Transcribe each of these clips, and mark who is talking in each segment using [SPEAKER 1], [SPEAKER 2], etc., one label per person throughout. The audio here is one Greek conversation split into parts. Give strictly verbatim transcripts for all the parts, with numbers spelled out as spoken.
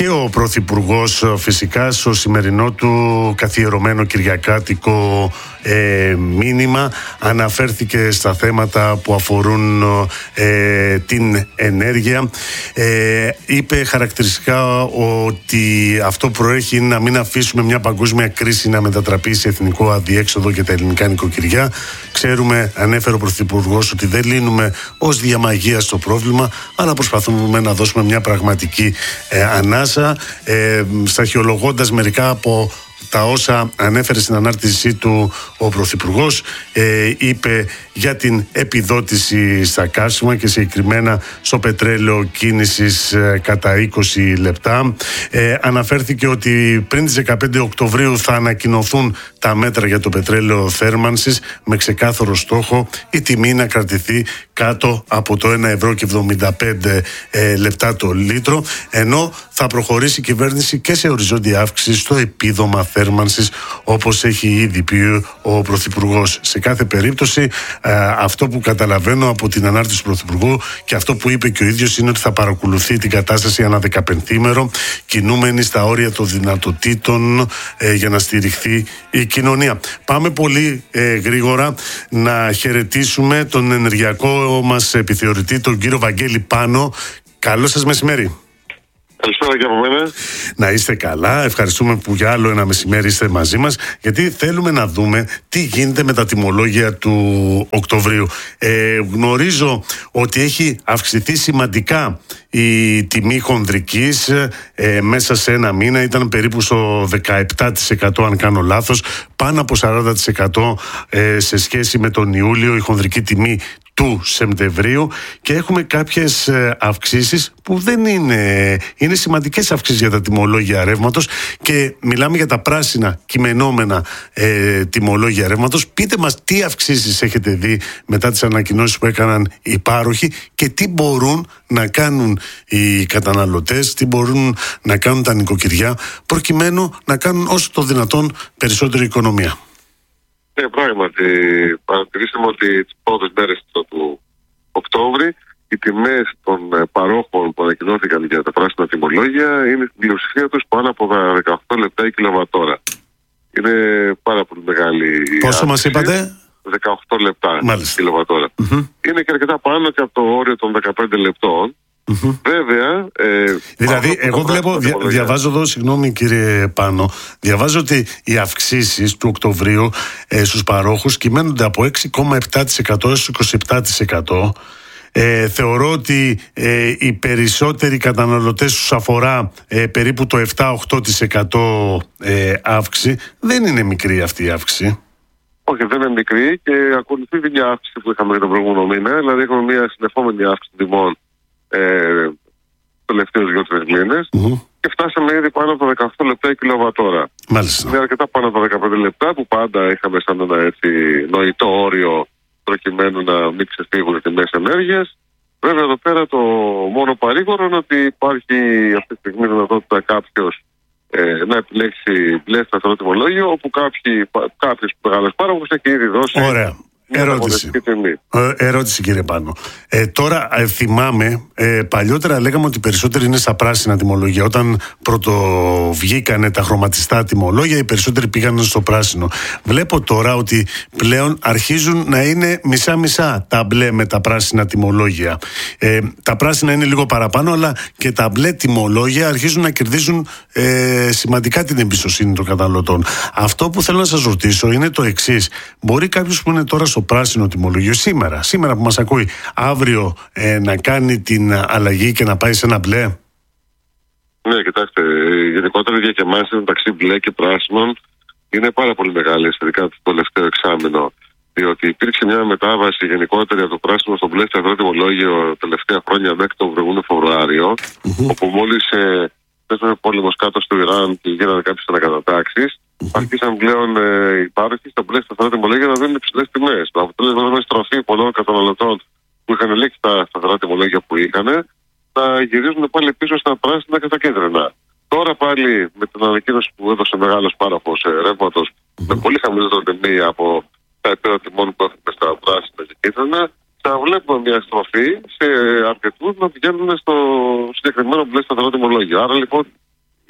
[SPEAKER 1] και ο Πρωθυπουργός φυσικά στο σημερινό του καθιερωμένο κυριακάτικο ε, μήνυμα αναφέρθηκε στα θέματα που αφορούν ε, την ενέργεια. Ε, είπε χαρακτηριστικά ότι αυτό προέχει να μην αφήσουμε μια παγκόσμια κρίση να μετατραπεί σε εθνικό αδιέξοδο για τα ελληνικά νοικοκυριά. Ξέρουμε, ανέφερε ο Πρωθυπουργός, ότι δεν λύνουμε ως διαμαγεία στο πρόβλημα, αλλά προσπαθούμε να δώσουμε μια πραγματική ε, ανάσα, ε, σταχυολογώντας μερικά από τα όσα ανέφερε στην ανάρτησή του ο Πρωθυπουργός. Ε, είπε για την επιδότηση στα καύσιμα και συγκεκριμένα στο πετρέλαιο κίνησης ε, κατά είκοσι λεπτά. Ε, αναφέρθηκε ότι πριν τις δεκαπέντε Οκτωβρίου θα ανακοινωθούν τα μέτρα για το πετρέλαιο θέρμανσης, με ξεκάθαρο στόχο η τιμή να κρατηθεί κάτω από το ένα ευρώ και εβδομήντα πέντε ε, λεπτά το λίτρο, ενώ θα προχωρήσει η κυβέρνηση και σε οριζόντια αύξηση στο επίδομα θέρμανσης, όπως έχει ήδη πει ο Πρωθυπουργός. Σε κάθε περίπτωση, ε, αυτό που καταλαβαίνω από την ανάρτηση του Πρωθυπουργού και αυτό που είπε και ο ίδιος είναι ότι θα παρακολουθεί την κατάσταση ανά δεκαπενθήμερο, κινούμενη στα όρια των δυνατοτήτων ε, για να στηριχθεί η κοινωνία. Πάμε πολύ ε, γρήγορα να χαιρετήσουμε τον ενεργειακό μας επιθεωρητή, τον κύριο Βαγγέλη Πάνο. Καλό σας μεσημέρι.
[SPEAKER 2] Καλησπέρα και από μένα.
[SPEAKER 1] Να είστε καλά. Ευχαριστούμε που για άλλο ένα μεσημέρι είστε μαζί μας, γιατί θέλουμε να δούμε τι γίνεται με τα τιμολόγια του Οκτωβρίου. Ε, γνωρίζω ότι έχει αυξηθεί σημαντικά η τιμή χονδρικής ε, μέσα σε ένα μήνα. Ήταν περίπου στο δεκαεπτά τοις εκατό αν κάνω λάθος, πάνω από σαράντα τοις εκατό ε, σε σχέση με τον Ιούλιο η χονδρική τιμή του Σεπτεμβρίου, και έχουμε κάποιες αυξήσεις που δεν είναι, είναι σημαντικές αυξήσεις για τα τιμολόγια ρεύματος, και μιλάμε για τα πράσινα κειμενόμενα ε, τιμολόγια ρεύματος. Πείτε μας τι αυξήσεις έχετε δει μετά τις ανακοινώσεις που έκαναν οι πάροχοι και τι μπορούν να κάνουν οι καταναλωτές, τι μπορούν να κάνουν τα νοικοκυριά, προκειμένου να κάνουν όσο το δυνατόν περισσότερη οικονομία.
[SPEAKER 2] Ναι, πράγματι, παρατηρήσαμε ότι τις πρώτες μέρες του Οκτώβρη οι τιμές των παρόχων που ανακοινώθηκαν για τα πράσινα τιμολόγια είναι στην πλειοψηφία τους πάνω από τα δεκαοκτώ λεπτά η κιλοβατόρα. Είναι πάρα πολύ μεγάλη.
[SPEAKER 1] Πόσο άσκηση. Μας είπατε?
[SPEAKER 2] δεκαοκτώ λεπτά η κιλοβατόρα.
[SPEAKER 1] Mm-hmm.
[SPEAKER 2] Είναι και αρκετά πάνω και από το όριο των δεκαπέντε λεπτών. Mm-hmm. Βέβαια. Ε,
[SPEAKER 1] δηλαδή, εγώ βλέπω, δια, διαβάζω εδώ, συγγνώμη κύριε Πάνο, διαβάζω ότι οι αυξήσεις του Οκτωβρίου ε, στους παρόχους κυμαίνονται από έξι κόμμα επτά τοις εκατό έως είκοσι επτά τοις εκατό. Ε, θεωρώ ότι ε, οι περισσότεροι καταναλωτές τους αφορά ε, περίπου το επτά με οκτώ τοις εκατό ε, αύξηση. Δεν είναι μικρή αυτή η αύξηση.
[SPEAKER 2] Όχι, δεν είναι μικρή, και ακολουθεί μια αύξηση που είχαμε για τον προηγούμενο μήνα. Δηλαδή, έχουμε μια συνεχόμενη αύξηση τιμών Ε, τελευταίους δύο-τρεις μήνες, mm-hmm. και φτάσαμε ήδη πάνω από τα δεκαοκτώ λεπτά η κιλοβατόρα.
[SPEAKER 1] Μάλιστα.
[SPEAKER 2] Είναι αρκετά πάνω από τα δεκαπέντε λεπτά, που πάντα είχαμε σαν ένα έτσι νοητό όριο προκειμένου να μην ξεφύγουν οι τιμές ενέργειας. Βέβαια, εδώ πέρα το μόνο παρήγορο είναι ότι υπάρχει αυτή τη στιγμή δυνατότητα κάποιος ε, να επιλέξει μπλε σταθερό τιμολόγιο, όπου κάποιος μεγάλος πάροχος έχει ήδη δώσει.
[SPEAKER 1] Ωραία. Ερώτηση. Ε, ερώτηση κύριε Πάνο. Ε, τώρα ε, θυμάμαι, ε, παλιότερα λέγαμε ότι περισσότεροι είναι στα πράσινα τιμολόγια. Όταν πρωτοβγήκανε τα χρωματιστά τιμολόγια, οι περισσότεροι πήγαν στο πράσινο. Βλέπω τώρα ότι πλέον αρχίζουν να είναι μισά-μισά τα μπλε με τα πράσινα τιμολόγια. Ε, τα πράσινα είναι λίγο παραπάνω, αλλά και τα μπλε τιμολόγια αρχίζουν να κερδίζουν ε, σημαντικά την εμπιστοσύνη των καταναλωτών. Αυτό που θέλω να σας ρωτήσω είναι το εξής. Μπορεί κάποιος που είναι τώρα στο πράσινο τιμολόγιο σήμερα, σήμερα που μας ακούει, αύριο ε, να κάνει την αλλαγή και να πάει σε ένα μπλε?
[SPEAKER 2] Ναι, κοιτάξτε, γενικότερα η διακυμάνση μεταξύ μπλε και πράσινων είναι πάρα πολύ μεγάλη, ειδικά το τελευταίο εξάμηνο. Διότι υπήρξε μια μετάβαση γενικότερη από το πράσινο στο μπλε σταθερό τιμολόγιο τελευταία χρόνια μέχρι τον προηγούμενο Φεβρουάριο, mm-hmm. όπου μόλις ε, πέσανε πόλεμος κάτω στο Ιράν και γίνανε κάποιες ανακατατάξεις, mm-hmm. άρχισαν πλέον ε, οι πάροχοι στα μπλε σταθερά τιμολόγια να δίνουν υψηλές τιμές. Το αποτέλεσμα ήταν μια στροφή πολλών καταναλωτών που είχαν ελέγξει τα σταθερά τιμολόγια που είχαν, να γυρίζουν πάλι πίσω στα πράσινα και στα κίτρινα. Τώρα πάλι με την ανακοίνωση που έδωσε μεγάλος πάροχος ε, ρεύματος, mm-hmm. με πολύ χαμηλότερη τιμή από τα επίπεδα τιμών που έχουμε στα πράσινα και κίτρινα, θα βλέπουμε μια στροφή σε αρκετούς να πηγαίνουν στο συγκεκριμένο μπλε σταθερό τιμολόγιο. Άρα λοιπόν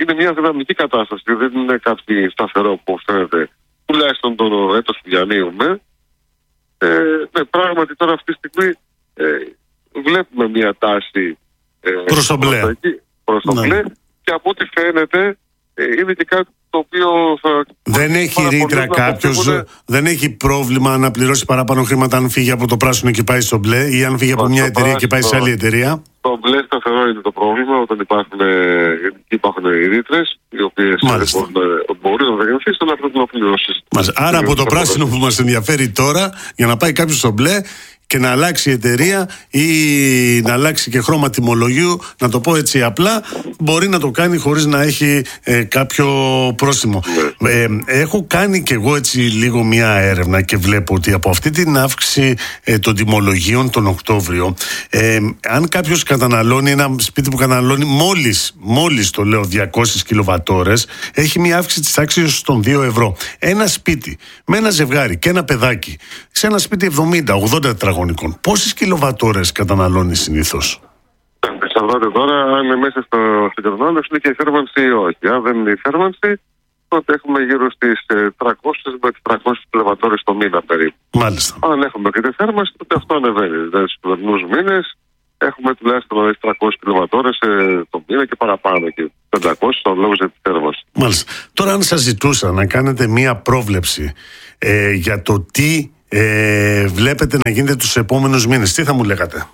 [SPEAKER 2] είναι μια δυναμική κατάσταση, δεν είναι κάτι σταθερό που φαίνεται τουλάχιστον το έτος που διανύουμε. Ε, ναι, πράγματι τώρα αυτή τη στιγμή ε, βλέπουμε μια τάση ε,
[SPEAKER 1] προς το μπλε,
[SPEAKER 2] προς το μπλε, και από ό,τι φαίνεται ε, είναι και κάτι το οποίο θα...
[SPEAKER 1] Δεν έχει ρήτρα κάποιος, δεν έχει πρόβλημα να πληρώσει παραπάνω χρήματα αν φύγει από το πράσινο και πάει στο μπλε, ή αν φύγει από μια εταιρεία πράσινο, και πάει σε άλλη εταιρεία.
[SPEAKER 2] Το μπλε σταθερό είναι το πρόβλημα όταν υπάρχουν, υπάρχουν οι ρήτρες οι οποίες μπορούν να διαγραφείς, αλλά πρέπει να πληρώσεις.
[SPEAKER 1] Άρα από το πράσινο που μας ενδιαφέρει τώρα, για να πάει κάποιος στο μπλε και να αλλάξει η εταιρεία ή να αλλάξει και χρώμα τιμολογίου, να το πω έτσι απλά, μπορεί να το κάνει χωρίς να έχει ε, κάποιο πρόστιμο. Ναι. Ε, έχω κάνει κι εγώ έτσι λίγο μια έρευνα και βλέπω ότι από αυτή την αύξηση ε, των τιμολογίων τον Οκτώβριο, ε, αν κάποιος καταναλώνει ένα σπίτι που καταναλώνει μόλις, μόλις το λέω διακόσιες κιλοβατόρες, έχει μια αύξηση της τάξης των δύο ευρώ. Ένα σπίτι με ένα ζευγάρι και ένα παιδάκι, σε ένα σπίτι εβδομήντα ογδόντα τετραγωνικών, πόσες κιλοβατόρες καταναλώνει συνήθως?
[SPEAKER 2] Εξαρτάται τώρα αν είναι μέσα στο κατανάλωση είναι και η θέρμανση ή όχι. Αν δεν είναι η θέρμανση, τότε έχουμε γύρω στις τριακόσιες με τριακόσιες κιλοβατόρες το μήνα περίπου.
[SPEAKER 1] Μάλιστα.
[SPEAKER 2] Αν έχουμε και τη θέρμανση, τότε αυτό ανεβαίνει. Δηλαδή στους περνούς μήνες έχουμε τουλάχιστον τριακόσιες κιλοβατόρες το μήνα και παραπάνω, και πεντακόσιες αν λόγω για τη θέρμανση.
[SPEAKER 1] Μάλιστα. Τώρα, αν σας ζητούσα να κάνετε μία πρόβλεψη ε, για το τι ε, βλέπετε να γίνεται τους επόμενους μήνες, τι θα μου λέγατε?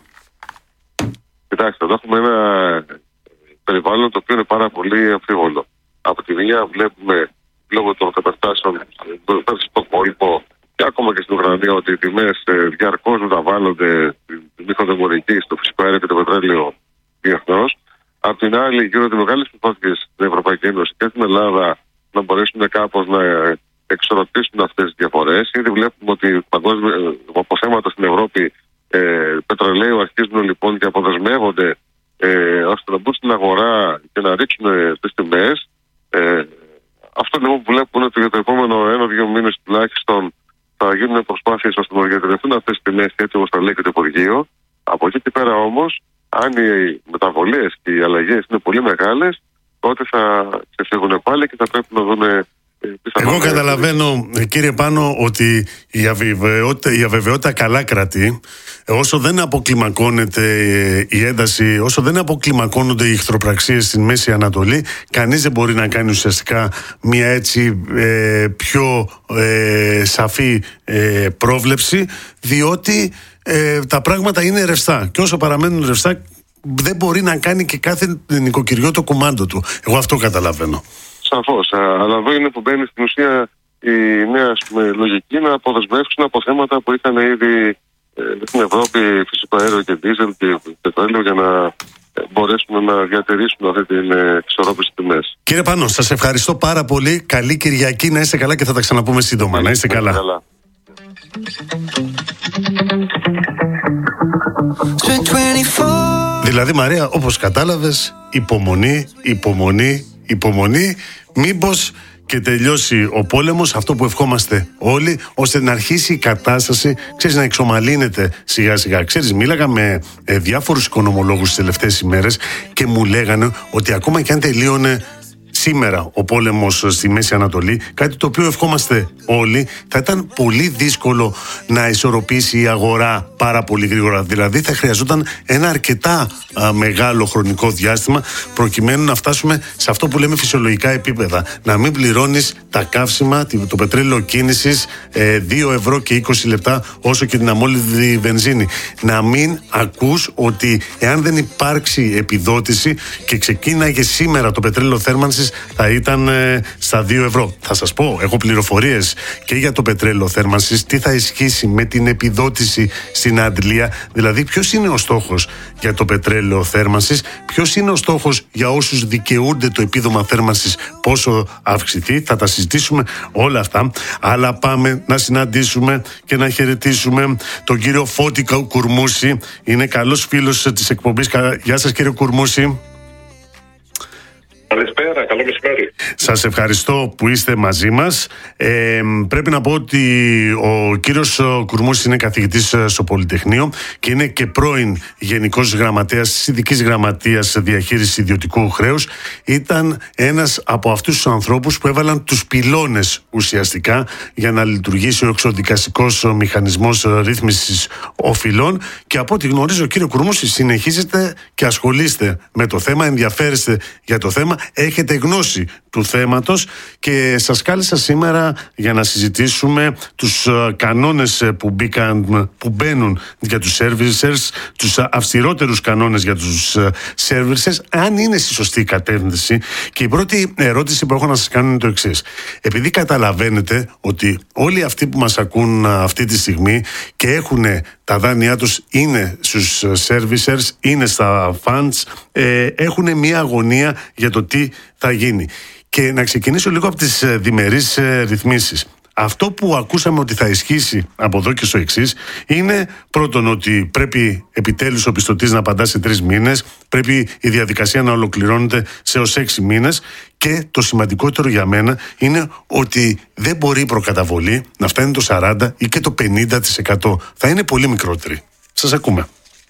[SPEAKER 2] Κοιτάξτε, εδώ έχουμε ένα περιβάλλον το οποίο είναι πάρα πολύ αμφίβολο. Από τη μία βλέπουμε λόγω των καταστάσεων στον κόλπο και ακόμα και στην Ουκρανία ότι οι τιμές διαρκώς μεταβάλλονται στην μηχανοδημορική, στο φυσικό αέριο και το πετρέλαιο διεθνώς. Απ' την άλλη, γίνονται μεγάλες προσπάθειες στην Ευρωπαϊκή Ένωση και στην Ελλάδα να μπορέσουν κάπως να εξορροπήσουν αυτές τις διαφορές. Ήδη βλέπουμε ότι παγκόσμια αποθέματα στην Ευρώπη ε, πετρελαίου αρχίζουν λοιπόν και αποδεσμεύονται ε, ώστε να μπουν στην αγορά και να ρίξουν ε, τις τιμές. Ε, αυτό λοιπόν που βλέπουμε είναι ότι για το επόμενο ένα-δύο μήνες τουλάχιστον θα γίνουν προσπάθειες ώστε να διατηρηθούν αυτές τις τιμές, έτσι όπως τα λέει και το Υπουργείο. Από εκεί και πέρα όμως, αν οι μεταβολές και οι αλλαγές είναι πολύ μεγάλες, τότε θα ξεφύγουν πάλι και θα πρέπει να δουν.
[SPEAKER 1] Εγώ καταλαβαίνω, κύριε Πάνο, ότι η αβεβαιότητα, η αβεβαιότητα καλά κρατεί. Όσο δεν αποκλιμακώνεται η ένταση, όσο δεν αποκλιμακώνονται οι εχθροπραξίες στην Μέση Ανατολή, κανείς δεν μπορεί να κάνει ουσιαστικά μια έτσι ε, πιο ε, σαφή ε, πρόβλεψη, διότι ε, τα πράγματα είναι ρευστά και όσο παραμένουν ρευστά δεν μπορεί να κάνει και κάθε νοικοκυριό το κουμάντο του. Εγώ αυτό καταλαβαίνω.
[SPEAKER 2] Σαφώς, αλλά εδώ είναι που μπαίνει στην ουσία η νέα πούμε, λογική να αποδεσμεύσουν από θέματα που είχαν ήδη ε, στην Ευρώπη, φυσικό αέριο και δίζελ και πετρέλαιο, για να ε, μπορέσουν να διατηρήσουν αυτή την ε, εξορρόπηση τιμές.
[SPEAKER 1] Κύριε Πάνο, σας ευχαριστώ πάρα πολύ. Καλή Κυριακή, να είστε καλά και θα τα ξαναπούμε σύντομα. Να είστε καλά. καλά. Δηλαδή, Μαρία, όπως κατάλαβες, υπομονή, υπομονή, υπομονή, μήπως και τελειώσει ο πόλεμος, αυτό που ευχόμαστε όλοι, ώστε να αρχίσει η κατάσταση, ξέρεις, να εξομαλύνεται σιγά σιγά. Ξέρεις, μίλαγα με ε, διάφορους οικονομολόγους τις τελευταίες ημέρες και μου λέγανε ότι ακόμα και αν τελείωνε σήμερα ο πόλεμος στη Μέση Ανατολή, κάτι το οποίο ευχόμαστε όλοι, θα ήταν πολύ δύσκολο να ισορροπήσει η αγορά πάρα πολύ γρήγορα. Δηλαδή θα χρειαζόταν ένα αρκετά α, μεγάλο χρονικό διάστημα προκειμένου να φτάσουμε σε αυτό που λέμε φυσιολογικά επίπεδα. Να μην πληρώνεις τα καύσιμα, το πετρέλαιο κίνησης ε, δύο ευρώ και είκοσι λεπτά όσο και την αμόλυδη βενζίνη. Να μην ακούς ότι εάν δεν υπάρξει επιδότηση και ξεκίναγε σήμερα το πετρέλαιο θέρμανσης, θα ήταν ε, στα δύο ευρώ. Θα σας πω, έχω πληροφορίες και για το πετρέλαιο θέρμανσης, τι θα ισχύσει με την επιδότηση στην Αντλία. Δηλαδή, ποιος είναι ο στόχος για το πετρέλαιο θέρμανσης, ποιος είναι ο στόχος για όσους δικαιούνται το επίδομα θέρμανσης, πόσο αυξηθεί. Θα τα συζητήσουμε όλα αυτά. Αλλά πάμε να συναντήσουμε και να χαιρετήσουμε τον κύριο Φώτη Κουρμούση. Είναι καλός φίλος της εκπομπής. Γεια σας, κύριε Κουρμούση.
[SPEAKER 3] Καλησπέρα, καλώς
[SPEAKER 2] Καλό μεσημέρι.
[SPEAKER 1] Σας ευχαριστώ που είστε μαζί μας. Ε, πρέπει να πω ότι ο κύριος Κουρμούσης είναι καθηγητής στο Πολυτεχνείο και είναι και πρώην Γενικός Γραμματέας της Ειδικής Γραμματείας Διαχείρισης Ιδιωτικού Χρέους. Ήταν ένας από αυτούς τους ανθρώπους που έβαλαν τους πυλώνες ουσιαστικά για να λειτουργήσει ο εξοδικαστικός μηχανισμός ρύθμισης οφειλών, και από ό,τι γνωρίζω, κύριο Κουρμούση, συνεχίζετε και ασχολείστε με το θέμα, ενδιαφέρεστε για το θέμα, έχετε γνώση του θέματος και σας κάλεσα σήμερα για να συζητήσουμε τους κανόνες που, μπήκαν, που μπαίνουν για τους servicers, τους αυστηρότερους κανόνες για τους servicers, αν είναι στη σωστή κατεύθυνση. Και η πρώτη ερώτηση που έχω να σας κάνω είναι το εξής. Επειδή καταλαβαίνετε ότι όλοι αυτοί που μας ακούν αυτή τη στιγμή και έχουν τα δάνειά τους είναι στους servicers, είναι στα funds, ε, έχουν μια αγωνία για το τι θα γίνει. Και να ξεκινήσω λίγο από τις διμερείς ε, ρυθμίσεις. Αυτό που ακούσαμε ότι θα ισχύσει από εδώ και στο εξής είναι πρώτον ότι πρέπει επιτέλους ο πιστωτής να απαντά σε τρεις μήνες, πρέπει η διαδικασία να ολοκληρώνεται σε ως έξι μήνες, και το σημαντικότερο για μένα είναι ότι δεν μπορεί η προκαταβολή να φτάνει το σαράντα ή και το πενήντα τοις εκατό. Θα είναι πολύ μικρότερη. Σας ακούμε.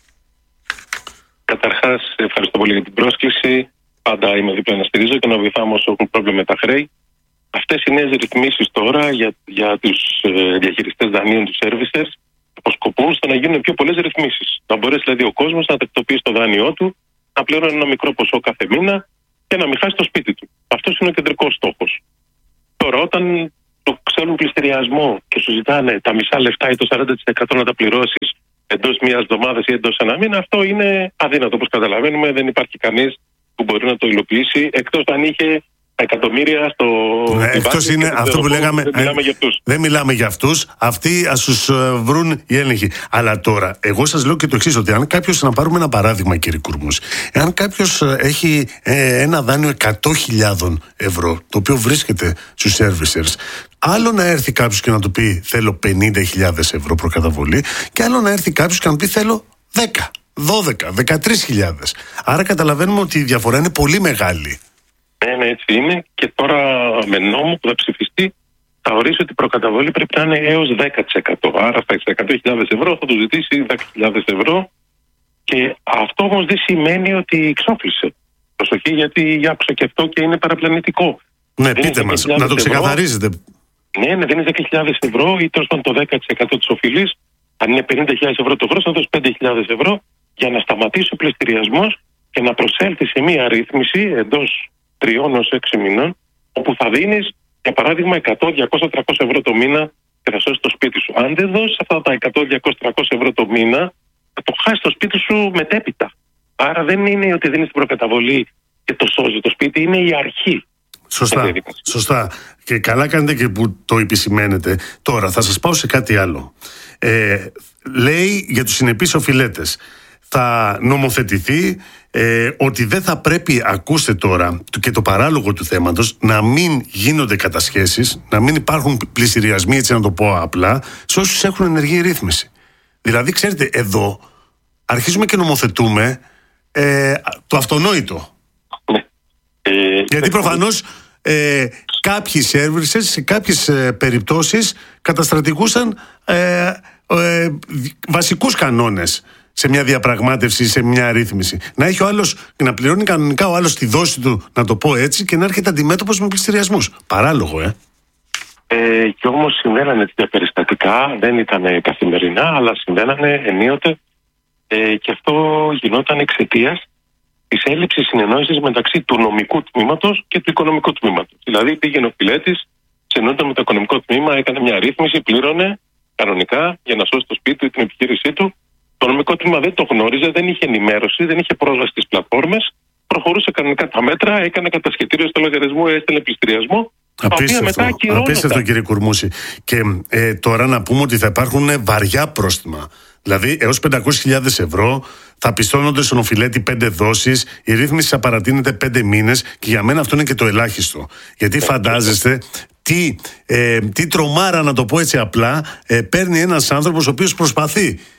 [SPEAKER 3] Καταρχάς, ευχαριστώ πολύ για την πρόσκληση. Πάντα είμαι δίπλα να στηρίζω και να βοηθάμε όσο έχουν πρόβλημα με τα χρέη. Αυτές οι νέες ρυθμίσεις τώρα για, για τους ε, διαχειριστές δανείων, τους servicers, αποσκοπούν στο να γίνουν πιο πολλές ρυθμίσεις. Να μπορέσει δηλαδή ο κόσμος να τακτοποιήσει το δάνειό του, να πληρώνει ένα μικρό ποσό κάθε μήνα και να μην χάσει το σπίτι του. Αυτός είναι ο κεντρικός στόχος. Τώρα, όταν το ξέρουν πληστηριασμό και σου ζητάνε τα μισά λεφτά ή το σαράντα τοις εκατό να τα πληρώσεις εντός μιας εβδομάδας ή εντός ένα μήνα, αυτό είναι αδύνατο. Όπως καταλαβαίνουμε, δεν υπάρχει κανείς που μπορεί να το υλοποιήσει, εκτός αν είχε εκατομμύρια στο.
[SPEAKER 1] Ναι, εκτός είναι αυτό που λέγαμε.
[SPEAKER 3] Δεν μιλάμε για αυτούς.
[SPEAKER 1] Δεν μιλάμε για αυτούς. Αυτοί ας τους βρουν οι έλεγχοι. Αλλά τώρα, εγώ σας λέω και το εξής, ότι αν κάποιος, να πάρουμε ένα παράδειγμα, κύριε Κουρμούση, εάν κάποιος έχει ε, ένα δάνειο εκατό χιλιάδες ευρώ, το οποίο βρίσκεται στους servicers, άλλο να έρθει κάποιος και να του πει θέλω πενήντα χιλιάδες ευρώ προκαταβολή, και άλλο να έρθει κάποιος και να του πει θέλω δέκα, δώδεκα, δεκατρείς χιλιάδες. Άρα καταλαβαίνουμε ότι η διαφορά είναι πολύ μεγάλη.
[SPEAKER 3] Ναι, ναι, έτσι είναι. Και τώρα με νόμο που θα ψηφιστεί θα ορίσει ότι η προκαταβολή πρέπει να είναι έως δέκα τοις εκατό. Άρα στα εκατό χιλιάδες ευρώ θα του ζητήσει δέκα χιλιάδες ευρώ. Και αυτό όμως δεν σημαίνει ότι ξόφλησε. Προσοχή, γιατί άκουσα και αυτό και είναι παραπλανητικό.
[SPEAKER 1] Ναι, πείτε μας, να το ξεκαθαρίζετε.
[SPEAKER 3] Ναι, ναι, δίνεις δέκα χιλιάδες ευρώ ή τέλος πάντων το δέκα τοις εκατό της οφειλής. Αν είναι πενήντα χιλιάδες ευρώ το χρόνο, θα δώσει πέντε χιλιάδες ευρώ για να σταματήσει ο πληστηριασμός και να προσέλθει σε μία ρύθμιση εντός τριών έως έξι μηνών, όπου θα δίνεις, για παράδειγμα, εκατό, διακόσια, τριακόσια ευρώ το μήνα και θα σώσεις το σπίτι σου. Αν δεν δώσεις αυτά τα εκατό, διακόσια, τριακόσια ευρώ το μήνα, θα το χάσεις το σπίτι σου μετέπειτα. Άρα δεν είναι ότι δίνεις την προκαταβολή και το σώζει το σπίτι, είναι η αρχή.
[SPEAKER 1] Σωστά, σωστά. Και καλά κάνετε και που το επισημαίνετε. Τώρα θα σας πάω σε κάτι άλλο. Ε, λέει για τους συνεπείς οφειλέτες. Θα νομοθετηθεί ε, ότι δεν θα πρέπει, ακούστε τώρα, και το παράλογο του θέματος, να μην γίνονται κατασχέσεις, να μην υπάρχουν πληστηριασμοί, έτσι να το πω απλά, σε όσους έχουν ενεργή ρύθμιση. Δηλαδή, ξέρετε, εδώ αρχίζουμε και νομοθετούμε ε, το αυτονόητο.
[SPEAKER 3] Ε,
[SPEAKER 1] Γιατί προφανώς ε, κάποιοι services σε κάποιες ε, περιπτώσεις καταστρατηγούσαν ε, ε, βασικούς κανόνες σε μια διαπραγμάτευση, σε μια ρύθμιση. Να έχει ο άλλος, να πληρώνει κανονικά ο άλλος τη δόση του, να το πω έτσι, και να έρχεται αντιμέτωπος με πληστηριασμούς. Παράλογο, ε.
[SPEAKER 3] ε και όμως συμβαίνανε τέτοια περιστατικά, δεν ήταν καθημερινά, αλλά συμβαίνανε ενίοτε ε, και αυτό γινόταν εξαιτίας της έλλειψης συνεννόησης μεταξύ του νομικού τμήματος και του οικονομικού τμήματος. Δηλαδή πήγαινε ο φιλέτης, συνεννόταν με το οικονομικό τμήμα, έκανε μια ρύθμιση, πλήρωνε κανονικά για να σώσει το σπίτι του ή την επιχείρησή του. Το νομικό τμήμα δεν το γνώριζε, δεν είχε ενημέρωση, δεν είχε πρόσβαση στις πλατφόρμες, προχωρούσε κανονικά τα μέτρα, έκανε κατασχετήριο στο λογαριασμό, έστελνε πληστηριασμό.
[SPEAKER 1] Απίστευτο, απίστευτο κύριε Κουρμούση. Και ε, τώρα να πούμε ότι θα υπάρχουν βαριά πρόστιμα. Δηλαδή έως πεντακόσιες χιλιάδες ευρώ θα πιστώνονται στον οφειλέτη πέντε δόσεις, η ρύθμιση θα παρατείνεται πέντε μήνες, και για μένα αυτό είναι και το ελάχιστο. Γιατί φαντάζεστε τι, ε, τι τρομάρα, να το πω έτσι απλά, ε, παίρνει ένας άνθρωπος ο οποίος προσπαθεί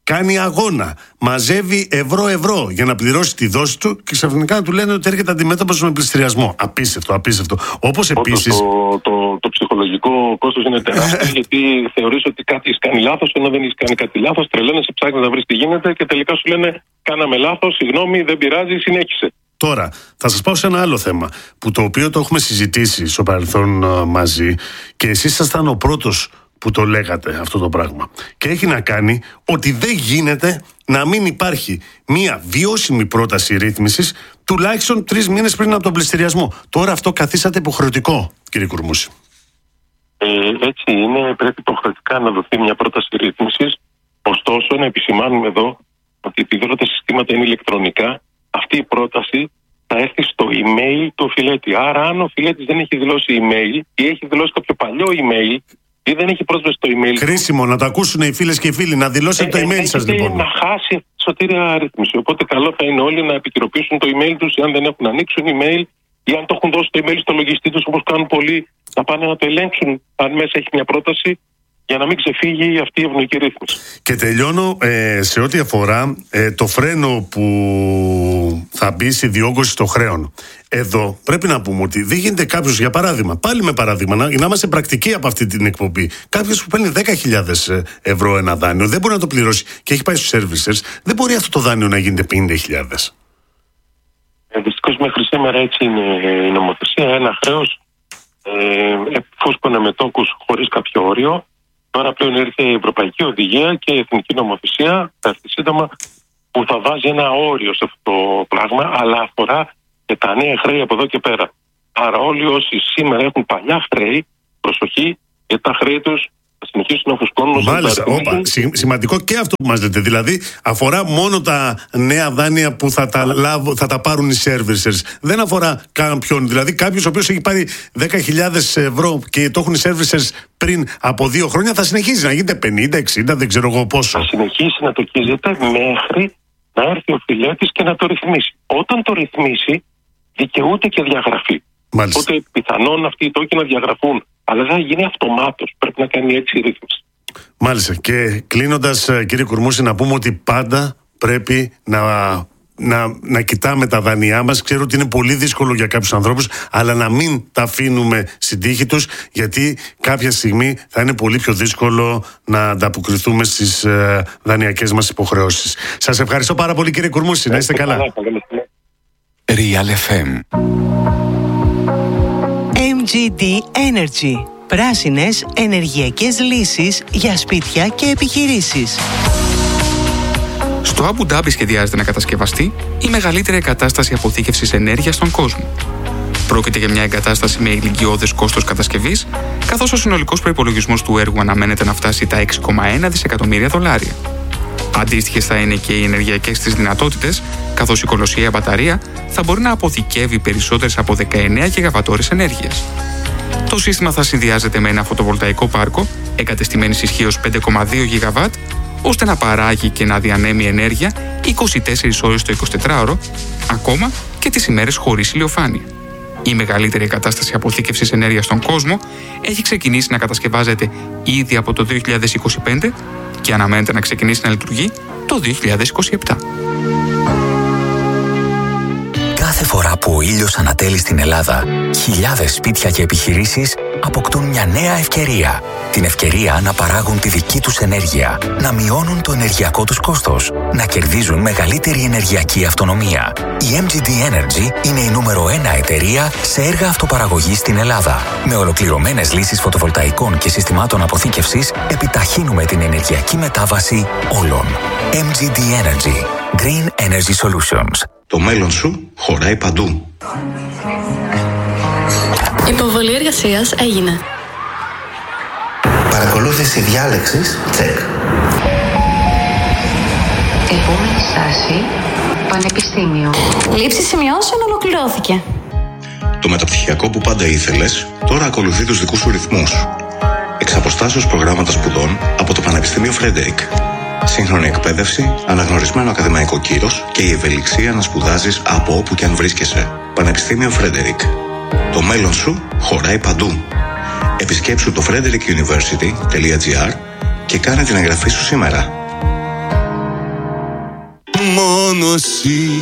[SPEAKER 1] κάνει αγώνα, μαζεύει ευρώ-ευρώ για να πληρώσει τη δόση του και ξαφνικά να του λένε ότι έρχεται αντιμέτωπος με πληστηριασμό. Απίστευτο, απίστευτο. Όπως επίσης.
[SPEAKER 3] Το, το, το ψυχολογικό κόστος είναι τεράστιο, γιατί θεωρείς ότι κάτι έχει κάνει λάθος, ενώ δεν έχει κάνει κάτι λάθος. Τρελαίνεσαι, ψάχνεις να βρεις τι γίνεται και τελικά σου λένε κάναμε λάθος, συγγνώμη, δεν πειράζει, συνέχισε.
[SPEAKER 1] Τώρα, θα σας πάω σε ένα άλλο θέμα, που το οποίο το έχουμε συζητήσει στο παρελθόν uh, μαζί και εσείς ήσασταν ο πρώτος που το λέγατε αυτό το πράγμα. Και έχει να κάνει ότι δεν γίνεται να μην υπάρχει μία βιώσιμη πρόταση ρύθμισης τουλάχιστον τρεις μήνες πριν από τον πληστηριασμό. Τώρα αυτό καθίσατε υποχρεωτικό, κύριε Κουρμούση.
[SPEAKER 3] Ε, έτσι είναι, πρέπει υποχρεωτικά να δοθεί μια πρόταση ρύθμισης. Ωστόσο, να επισημάνουμε εδώ ότι επειδή όλα τα συστήματα είναι ηλεκτρονικά, αυτή η πρόταση θα έρθει στο email του οφειλέτη. Άρα, αν ο οφειλέτης δεν έχει δηλώσει email ή έχει δηλώσει κάποιο παλιό email ή δεν έχει πρόσβαση στο email.
[SPEAKER 1] Χρήσιμο να το ακούσουν οι φίλες και οι φίλοι, να δηλώσετε ε, το email σας λοιπόν.
[SPEAKER 3] Να χάσει τη σωτήρια ρύθμιση. Οπότε, καλό θα είναι όλοι να επικαιροποιήσουν το email τους, αν δεν έχουν ανοίξουν email ή αν το έχουν δώσει το email στο λογιστή τους, όπως κάνουν πολλοί, να πάνε να το ελέγξουν αν μέσα έχει μια πρόταση, για να μην ξεφύγει αυτή η ευνοϊκή ρύθμιση.
[SPEAKER 1] Και τελειώνω ε, σε ό,τι αφορά ε, το φρένο που θα μπει στη διόγκωση των χρέων. Εδώ πρέπει να πούμε ότι δεν γίνεται κάποιος, για παράδειγμα, πάλι με παράδειγμα, να, να είμαστε πρακτικοί από αυτή την εκπομπή. Κάποιος που παίρνει δέκα χιλιάδες ευρώ ένα δάνειο, δεν μπορεί να το πληρώσει και έχει πάει στους servicers, δεν μπορεί αυτό το δάνειο να γίνεται πενήντα χιλιάδες.
[SPEAKER 3] Ε, δυστυχώς μέχρι σήμερα έτσι είναι η νομοθεσία. Ένα χρέος ε, φούσκωνε με τόκους χωρίς κάποιο όριο. Τώρα πλέον ήρθε η Ευρωπαϊκή Οδηγία και η Εθνική Νομοθεσία, θα έρθει σύντομα, που θα βάζει ένα όριο σε αυτό το πράγμα, αλλά αφορά και τα νέα χρέη από εδώ και πέρα. Άρα όλοι όσοι σήμερα έχουν παλιά χρέη, προσοχή, γιατί τα χρέη τους θα συνεχίσουν να φουσκώνουν.
[SPEAKER 1] Μάλιστα, όπα, σημαντικό και αυτό που μας λέτε. Δηλαδή, αφορά μόνο τα νέα δάνεια που θα τα, λάβω, θα τα πάρουν οι servicers. Δεν αφορά κάποιον. Δηλαδή, κάποιος ο οποίος έχει πάρει δέκα χιλιάδες ευρώ και το έχουν οι servicers πριν από δύο χρόνια, θα συνεχίσει να γίνεται πενήντα, εξήντα, δεν ξέρω εγώ πόσο.
[SPEAKER 3] Θα συνεχίσει να το κίζεται μέχρι να έρθει ο φιλέτης και να το ρυθμίσει. Όταν το ρυθμίσει, δικαιούται και διαγραφή.
[SPEAKER 1] Μάλιστα.
[SPEAKER 3] Οπότε πιθανόν αυτοί οι τόκοι να διαγραφούν. Αλλά δεν θα γίνει αυτομάτως. Πρέπει να κάνει έτσι η ρύθμιση.
[SPEAKER 1] Μάλιστα. Και κλείνοντας, κύριε Κουρμούση, να πούμε ότι πάντα πρέπει να, να, να κοιτάμε τα δάνειά μας. Ξέρω ότι είναι πολύ δύσκολο για κάποιους ανθρώπους, αλλά να μην τα αφήνουμε στην τύχη τους, γιατί κάποια στιγμή θα είναι πολύ πιο δύσκολο να ανταποκριθούμε στις ε, δανειακές μας υποχρεώσεις. Σας ευχαριστώ πάρα πολύ, κύριε Κουρμούση. Να είστε καλά.
[SPEAKER 4] Real εφ εμ
[SPEAKER 5] εμ τζι ντι Energy. Πράσινες ενεργειακές λύσεις για σπίτια και επιχειρήσεις.
[SPEAKER 4] Στο Αμπου Ντάμπι σχεδιάζεται να κατασκευαστεί η μεγαλύτερη εγκατάσταση αποθήκευσης ενέργειας στον κόσμο. Πρόκειται για μια εγκατάσταση με ηλικιώδες κόστος κατασκευής, καθώς ο συνολικός προϋπολογισμός του έργου αναμένεται να φτάσει τα έξι κόμμα ένα δισεκατομμύρια δολάρια. Αντίστοιχες θα είναι και οι ενεργειακές της δυνατότητες, καθώς η κολοσσιαία μπαταρία θα μπορεί να αποθηκεύει περισσότερες από δεκαεννέα γιγαβατόρες ενέργειας. Το σύστημα θα συνδυάζεται με ένα φωτοβολταϊκό πάρκο εγκατεστημένης ισχύως πέντε κόμμα δύο γιγαβάτ, ώστε να παράγει και να διανέμει ενέργεια είκοσι τέσσερις ώρες το εικοσιτετράωρο, ακόμα και τις ημέρες χωρίς ηλιοφάνεια. Η μεγαλύτερη εγκατάσταση αποθήκευσης ενέργειας στον κόσμο έχει ξεκινήσει να κατασκευάζεται ήδη από το δύο χιλιάδες είκοσι πέντε και αναμένεται να ξεκινήσει να λειτουργεί το δύο χιλιάδες είκοσι επτά.
[SPEAKER 6] Κάθε φορά που ο ήλιος ανατέλει στην Ελλάδα, χιλιάδες σπίτια και επιχειρήσεις αποκτούν μια νέα ευκαιρία. Την ευκαιρία να παράγουν τη δική τους ενέργεια, να μειώνουν το ενεργειακό τους κόστος, να κερδίζουν μεγαλύτερη ενεργειακή αυτονομία. Η εμ τζι ντι Energy είναι η νούμερο ένα εταιρεία σε έργα αυτοπαραγωγής στην Ελλάδα. Με ολοκληρωμένες λύσεις φωτοβολταϊκών και συστημάτων αποθήκευσης, επιταχύνουμε την ενεργειακή μετάβαση όλων. εμ τζι ντι Energy. Green Energy Solutions.
[SPEAKER 7] Το μέλλον σου χωράει παντού.
[SPEAKER 8] Υποβολή εργασίας έγινε.
[SPEAKER 9] Παρακολούθηση διάλεξης, τσεκ.
[SPEAKER 10] Επόμενη στάση, πανεπιστήμιο.
[SPEAKER 8] Λήψη σημειώσεων ολοκληρώθηκε.
[SPEAKER 7] Το μεταπτυχιακό που πάντα ήθελες, τώρα ακολουθεί τους δικούς σου ρυθμούς. Εξ αποστάσεως προγράμματα σπουδών από το Πανεπιστήμιο Φρέντερικ. Σύγχρονη εκπαίδευση, αναγνωρισμένο ακαδημαϊκό κύρος και η ευελιξία να σπουδάζεις από όπου και αν βρίσκεσαι. Πανεπιστήμιο Φρέντερικ. Το μέλλον σου χωράει παντού. Επισκέψου το frederick university τελεία gr και κάνε την εγγραφή σου σήμερα.
[SPEAKER 11] μόνο εσύ.